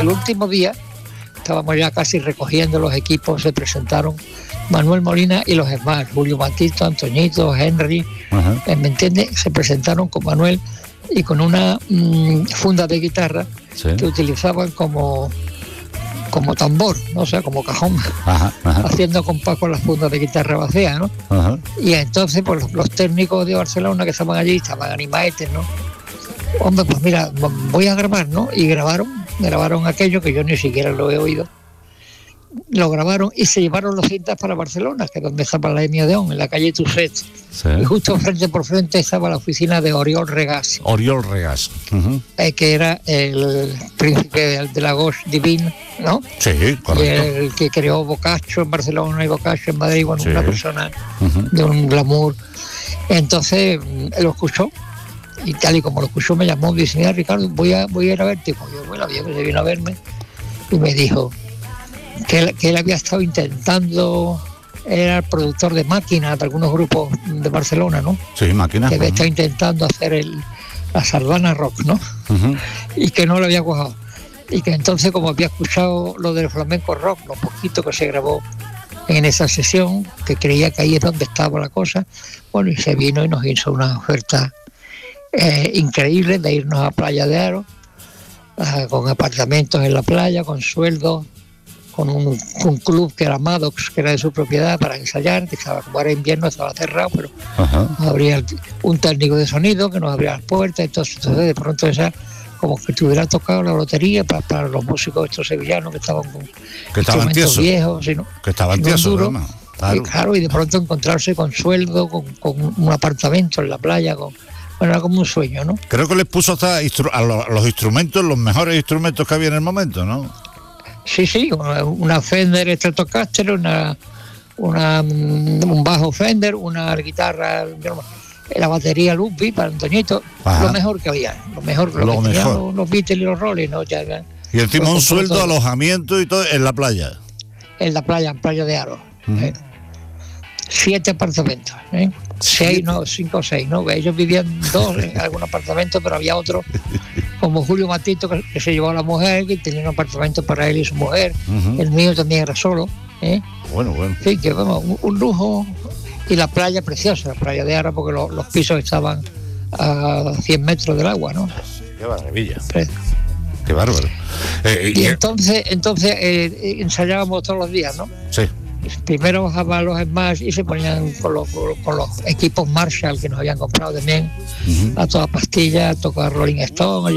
el último día, estábamos ya casi recogiendo los equipos, se presentaron Manuel Molina y los demás, Julio Matito, Antoñito, Henry, ¿me entiendes? Se presentaron con Manuel y con una funda de guitarra que utilizaban como tambor, ¿no? O sea, como cajón, haciendo compás con las fundas de guitarra vacía, ¿no? Y entonces, pues los técnicos de Barcelona que estaban allí, estaban animaetes, ¿no? Hombre, pues mira, voy a grabar, ¿no? Y grabaron aquello que yo ni siquiera lo he oído. Lo grabaron y se llevaron los cintas para Barcelona, que es donde estaba la EMI Odeón, en la calle Tusset. Y justo frente por frente estaba la oficina de Oriol Regàs. Oriol Regàs. Que era el príncipe de la gauche divine, ¿no? Sí, correcto. Y el que creó Boccaccio en Barcelona y Boccaccio en Madrid, bueno, una persona de un glamour. Entonces lo escuchó, y tal y como lo escuchó me llamó y dice: mira, Ricardo, voy a ir a verte. Pues yo, bueno, se vino a verme y me dijo que él había estado intentando, era el productor de Máquina de algunos grupos de Barcelona, ¿no? Sí, Máquina. Que había estado intentando hacer la sardana rock, ¿no? Y que no lo había cuajado. Y que entonces, como había escuchado lo del flamenco rock, lo poquito que se grabó en esa sesión, que creía que ahí es donde estaba la cosa, bueno, y se vino y nos hizo una oferta increíble de irnos a Playa de Aro, con apartamentos en la playa, con sueldos, con un club que era Maddox, que era de su propiedad, para ensayar, que estaba, como era invierno, estaba cerrado, pero habría un técnico de sonido que nos abría las puertas. Entonces de pronto esa, como que tuviera tocado la lotería para los músicos estos sevillanos que estaban con instrumentos viejos, sino, que estaban tiesos, ¿no? Claro, y de pronto encontrarse con sueldo, con un apartamento en la playa, bueno, era como un sueño, ¿no? Creo que les puso hasta a los instrumentos, los mejores instrumentos que había en el momento, ¿no? Sí, una Fender Stratocaster, un bajo Fender, una guitarra, la batería Ludwig para Antoñito, lo mejor que había, lo mejor. Los Beatles y los Rolling, ¿no? Y encima un sueldo, alojamiento y todo en la playa. En Playa de Aro. 7 apartamentos, 5 o 6, ¿no? Ellos vivían 2 en algún apartamento, pero había otro, como Julio Matito, que se llevó a la mujer, que tenía un apartamento para él y su mujer. El mío también era solo. Bueno. Sí, que vamos, un lujo. Y la playa preciosa, la playa de Aro, porque los pisos estaban a 100 metros del agua, ¿no? Qué maravilla. Qué bárbaro. Y entonces ensayábamos todos los días, ¿no? Sí. Primero bajaban los Smash y se ponían con los equipos Marshall que nos habían comprado también, a toda pastilla, a tocar Rolling Stone.